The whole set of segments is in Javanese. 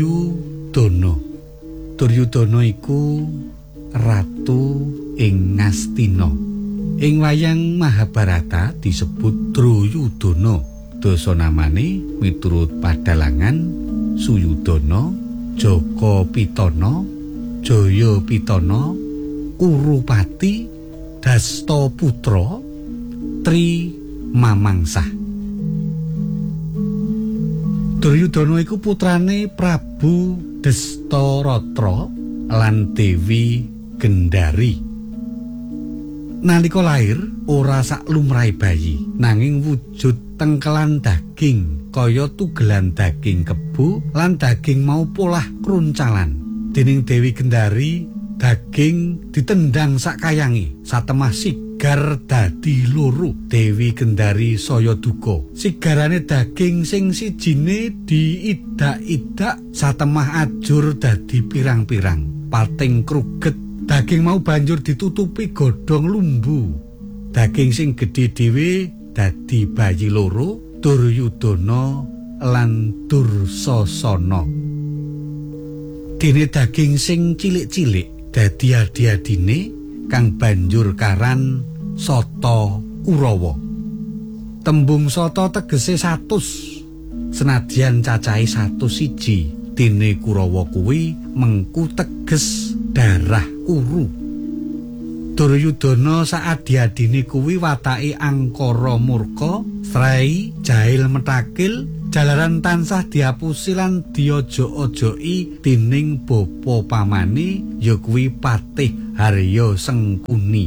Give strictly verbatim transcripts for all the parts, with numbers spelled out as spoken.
Duryudana. Duryudana iku ratu ing Ngastina. Ing wayang Mahabharata disebut Duryudana. Dasanamane miturut padalangan Suyudana, Jaka Pitana, Jaya Pitana, Kurupati, Dastaputra, Tri Mamangsah. Duryudana iku putrane Prabu Dastaratra lan Dewi Gendari. Nalika lair ora sak lumrahe bayi, nanging wujud tengkelan daging kaya tugelan daging kebo lan daging mau polah kruncalan. Dening Dewi Gendari, daging ditendang sakayangi, satemah sigar dadi loro. Dewi Gendari saya duka. Sigarane daging sing sijine diidak-idak, satemah ajur dadi pirang-pirang. Pating kruget, daging mau banjur ditutupi godhong lumbu. Daging sing gedhe dhewe dadi bayi loro, Duryudana lan Dursasana. Dene daging sing cilik-cilik dadi adi-adine kang banjur karan Sata Kurawa. Tembung Sata tegese satus. Senadyan cacahe satus siji, dene Kurawa kuwi mengku teges darah uru. Duryudana saadi-adine kuwi watake angkara murka, srai jahil metakil, jalaran tansah diapusi lan diojo-ojoki dening bapa pamane ya kuwi Patih Harya Sengkuni.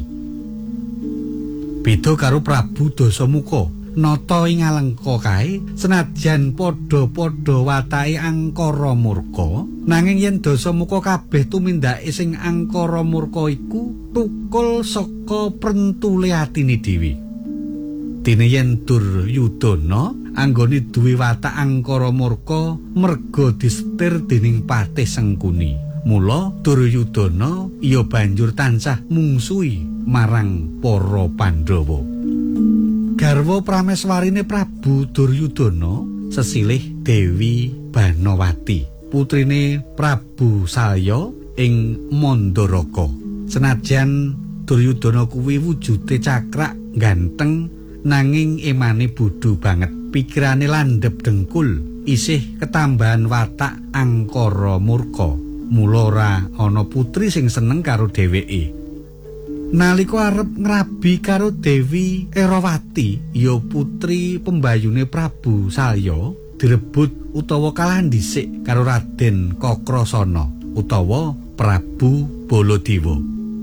Beda karo Prabu Dasamuka, nata ing Alengka kae senadyan padha-padha watake angkara murka, nanging yen Dasamuka kabeh tumindake sing angkara murka iku tukul saka prentule atine dhewe. Dene yen Duryudana anggone duwe watak angkara murka merga disetir dening Patih Sengkuni. Mula Duryudana iya banjur tansah mungsuhi marang para Pandhawa. Garwa prameswarine Prabu Duryudana sesilih Dewi Banawati, putrine Prabu Salya ing Mandaraka. Senajan Duryudana kuwi wujude cakrak ganteng, nanging emane bodho banget. Pikirane landhep dengkul, isih ketambahan watak angkara murka. Mula ora ana putri sing seneng karo dheweke. Nalika arep ngrabi karo Dewi Erawati, ya putri pembayune Prabu Salya, direbut utawa kalah dhisik karo Raden Kakrasana utawa Prabu Baladewa.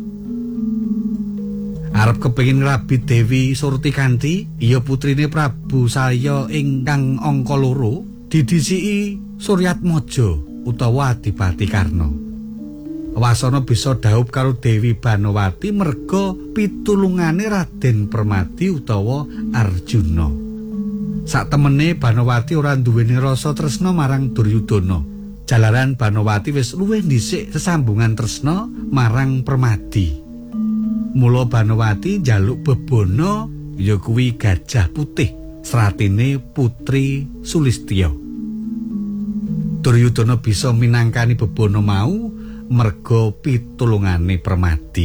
Arep kepengin ngrabi Dewi Surtikanti, ya putrine Prabu Salya ingkang angka loro, didhisiki Suryatmaja utawa Adipati Karna. Wasana bisa dhaup karo Dewi Banawati merga pitulungane Raden Permati utawa Arjuna. Saktemene Banawati ora nduweni rasa tresna marang Duryudana. Jalaran Banawati wis luwih dhisik sesambungan tresna marang Permadi. Mula Banawati njaluk bebana ya kuwi Gajah Putih, sratine Putri Sulistya. Duryudana bisa minangkani bebana mau merga pitulungane Permadi.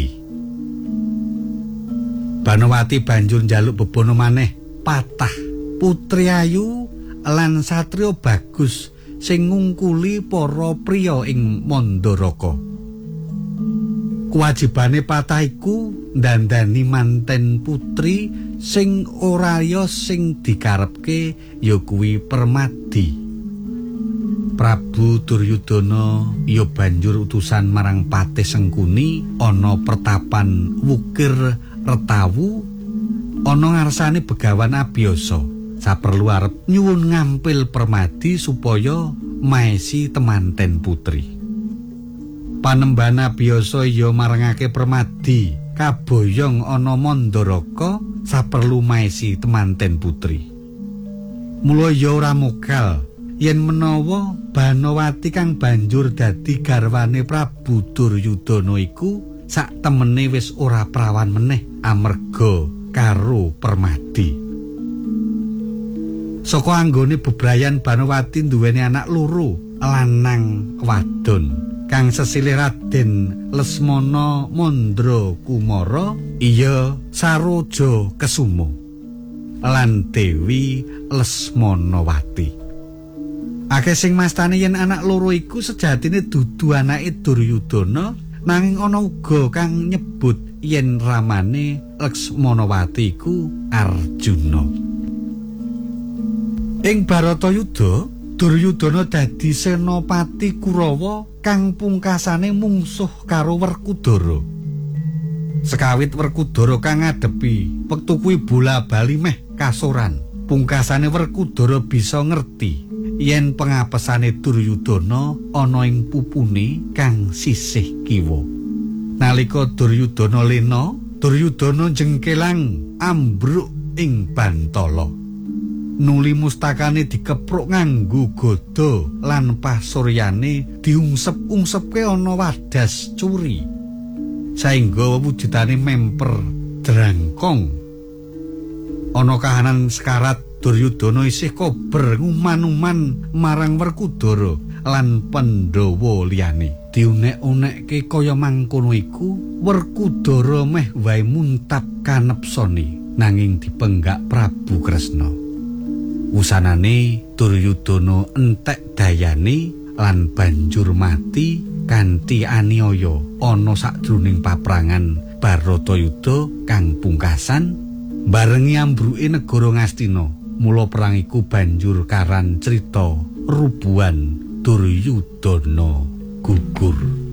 Banawati banjur njaluk bebana maneh Patah, putri ayu lan satriya bagus sing ngungkuli para priya ing Mandaraka. Kewajibane Patah iku ndandani manten putri sing ora ya sing dikarepke ya kuwi Permadi. Prabu Duryudana ya banjur utusan marang Patih Sengkuni ana pertapan Wukir Retawu ana ngarsane Begawan Abiyasa. Saperlu arep nyuwun ngampil Permadi supaya maesi temanten putri. Panembahan Abiyasa ya marangake Permadi kaboyong ana Mandaraka saperlu maesi temanten putri. Mula ya ora mogal yen menawa Banawati kang banjur dadi garwane Prabu Duryudana iku sak temene wis ora prawan meneh amarga karo Permadi. Saka anggone bebrayan Banawati nduweni anak loro, lanang wadon kang sesilih Raden Lesmana Mandra Kumara iya Saroja Kesuma lan Dewi Lesmanawati. Akeh sing mastani yen anak loro iku sejatine dudu anake Duryudana, nanging ana uga kang nyebut yen ramane Lesmanawati iku Arjuna. Ing Baratayuda, Duryudana dadi senopati Kurawa kang pungkasane mungsuh karo Werkudara. Sekawit Werkudara kang ngadepi wektu kuwi bola-bali meh kasoran, pungkasane Werkudara bisa ngerti yen pengapesane Duryudana ana ing pupune kang sisih kiwa. Nalika Duryudana lena, Duryudana jengkelang ambruk ing Bantala. Nuli mustakane dikepruk nganggo gada lan pasuryane diungsep-ungsepke ana wadas curi. Saengga wujudane memper drangkong. Ana kahanan sekarat Duryudana isih kober nguman-uman marang Werkudara lan Pandhawa liyane. Diunek-unekke kaya mangkono iku, Werkudara meh wae muntap kanepsoni nanging dipenggak Prabu Kresna. Wusanane Duryudana entek dayane lan banjur mati kanthi aniaya ana sakjroning paprangan Baratayuda kang pungkasan barengi ambruke negara Ngastina. Mula perang iku banjur karan crita rubuhan Duryudana gugur.